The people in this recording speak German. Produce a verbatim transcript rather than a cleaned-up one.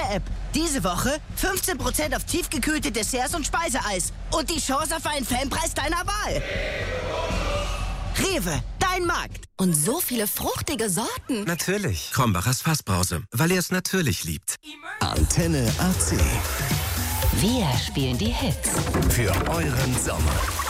Rewe-App. Diese Woche fünfzehn Prozent auf tiefgekühlte Desserts und Speiseeis. Und die Chance auf einen Fanpreis deiner Wahl. Rewe, dein Markt. Und so viele fruchtige Sorten. Natürlich. Krombacher Fassbrause, weil er es natürlich liebt. Antenne A C. Wir spielen die Hits. Für euren Sommer.